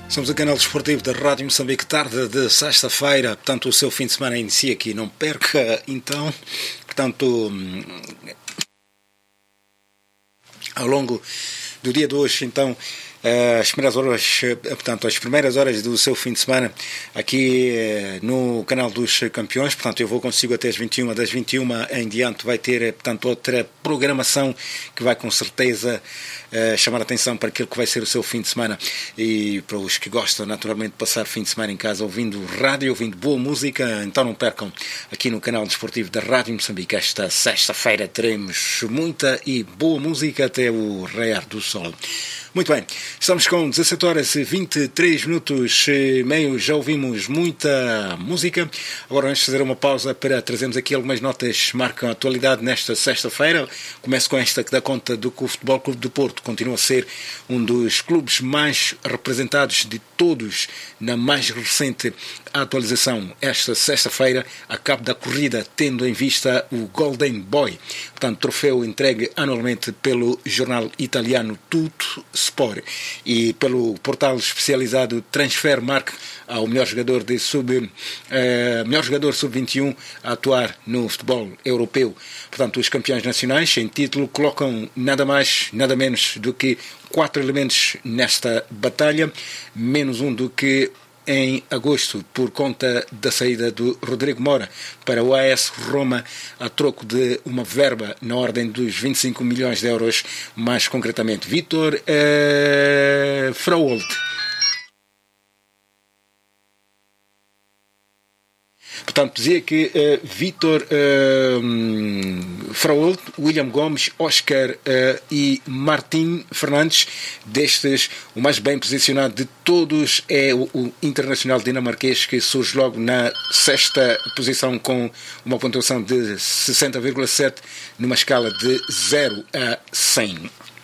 Somos o canal desportivo da Rádio Moçambique, tarde de sexta-feira, portanto o seu fim de semana inicia aqui, não perca então, portanto ao longo do dia de hoje, então as primeiras horas do seu fim de semana aqui no canal dos campeões, portanto eu vou consigo até as 21, das 21 em diante vai ter, portanto, outra programação que vai com certeza chamar a atenção para aquilo que vai ser o seu fim de semana, e para os que gostam naturalmente de passar fim de semana em casa ouvindo rádio, ouvindo boa música, então não percam aqui no canal desportivo da Rádio Moçambique. Esta sexta-feira teremos muita e boa música até o raiar do sol. Muito bem, estamos com 17 horas e 23 minutos e meio, já ouvimos muita música. Agora vamos fazer uma pausa para trazermos aqui algumas notas que marcam a atualidade nesta sexta-feira. Começo com esta que dá conta do que o Futebol Clube do Porto continua a ser um dos clubes mais representados de todos na mais recente atualização. Esta sexta-feira, a cabo da corrida, tendo em vista o Golden Boy, portanto, troféu entregue anualmente pelo jornal italiano Tutto Sport e pelo portal especializado Transfermarkt ao melhor jogador sub-21 a atuar no futebol europeu. Portanto, os campeões nacionais em título colocam nada mais, nada menos do que 4 elementos nesta batalha, menos um do que em agosto, por conta da saída do Rodrigo Moura para o AS Roma, a troco de uma verba na ordem dos 25 milhões de euros, mais concretamente. Vítor Fraolt. Portanto, dizia que Vítor Fraolt, William Gomes, Oscar e Martim Fernandes, destes, o mais bem posicionado de todos é o internacional dinamarquês, que surge logo na sexta posição com uma pontuação de 60,7 numa escala de 0 a 100.